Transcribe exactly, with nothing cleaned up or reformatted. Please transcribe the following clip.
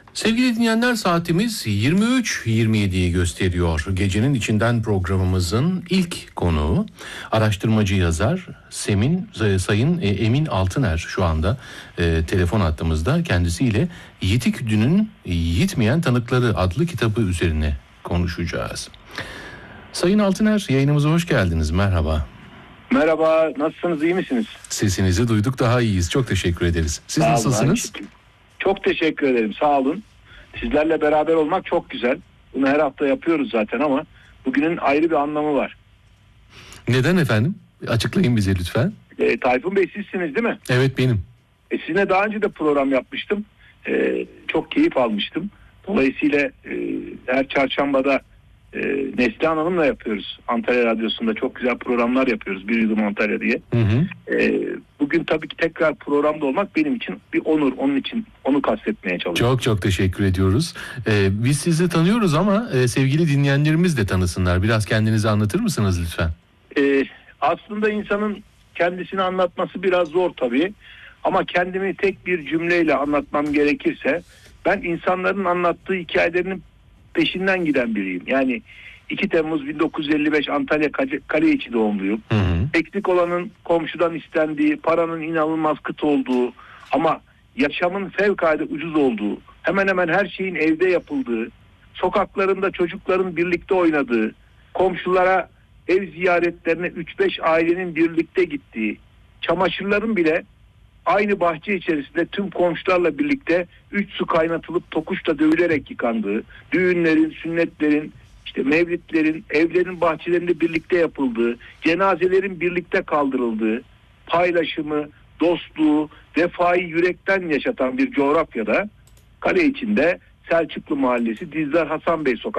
Sevgili dinleyenler, saatimiz yirmi üç yirmi yediyi gösteriyor. Gecenin içinden programımızın ilk konuğu araştırmacı yazar Semin Sayın Emin Altıner şu anda e, telefon hattımızda. Kendisiyle Yitiküdü'nün Yitmeyen Tanıkları adlı kitabı üzerine konuşacağız. Sayın Altıner, yayınımıza hoş geldiniz. Merhaba. Merhaba, nasılsınız, iyi misiniz? Sesinizi duyduk, daha iyiyiz. Çok teşekkür ederiz. Siz Sağ nasılsınız? Olun. Çok teşekkür ederim, sağ olun. Sizlerle beraber olmak çok güzel. Bunu her hafta yapıyoruz zaten ama bugünün ayrı bir anlamı var. Neden efendim? Açıklayın bize lütfen. E, Tayfun Bey sizsiniz değil mi? Evet, benim. E, sizinle daha önce de program yapmıştım. E, çok keyif almıştım. Dolayısıyla e, her çarşambada e, Neslihan Hanım'la yapıyoruz. Antalya Radyosu'nda çok güzel programlar yapıyoruz. Bir Yudum Antalya diye. Hı hı. E, bugün tabii ki tekrar programda olmak benim için bir onur. Onun için onu kastetmeye çalışıyorum. Çok çok teşekkür ediyoruz. Ee, biz sizi tanıyoruz ama e, sevgili dinleyenlerimiz de tanısınlar. Biraz kendinizi anlatır mısınız lütfen? E, aslında insanın kendisini anlatması biraz zor tabii. Ama kendimi tek bir cümleyle anlatmam gerekirse, ben insanların anlattığı hikayelerinin peşinden giden biriyim. Yani iki Temmuz bin dokuz yüz elli beş Antalya Kaleiçi doğumluyum. Hı hı. Eksik olanın komşudan istendiği, paranın inanılmaz kıt olduğu ama yaşamın fevkalade ucuz olduğu, hemen hemen her şeyin evde yapıldığı, sokaklarında çocukların birlikte oynadığı, komşulara ev ziyaretlerine üç beş ailenin birlikte gittiği, çamaşırların bile aynı bahçe içerisinde tüm komşularla birlikte üç su kaynatılıp tokuşla dövülerek yıkandığı, düğünlerin, sünnetlerin, işte mevlitlerin, evlerin bahçelerinde birlikte yapıldığı, cenazelerin birlikte kaldırıldığı, paylaşımı, dostluğu, vefayı yürekten yaşatan bir coğrafyada, kale içinde Selçuklu Mahallesi Dizdar Hasan Bey Sokak